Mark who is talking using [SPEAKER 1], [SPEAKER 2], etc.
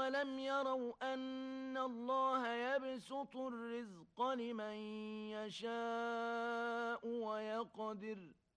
[SPEAKER 1] أولم يروا أن الله يبسط الرزق لمن يشاء ويقدر